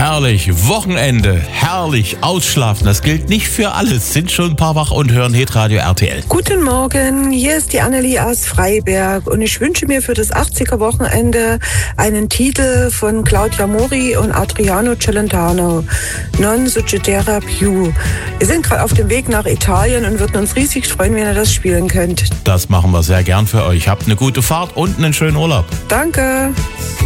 Herrlich, Wochenende, herrlich, ausschlafen. Das gilt nicht für alles. Sind schon ein paar wach und hören Hitradio RTL. Guten Morgen, hier ist die Annelie aus Freiberg und ich wünsche mir für das 80er-Wochenende einen Titel von Claudia Mori und Adriano Celentano, Non succederà più. Wir sind gerade auf dem Weg nach Italien und würden uns riesig freuen, wenn ihr das spielen könnt. Das machen wir sehr gern für euch. Habt eine gute Fahrt und einen schönen Urlaub. Danke.